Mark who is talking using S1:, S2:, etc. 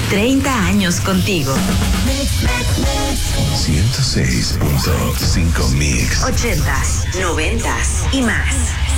S1: 30 años contigo.
S2: 106.5 Mix.
S1: 80s, 90s y más.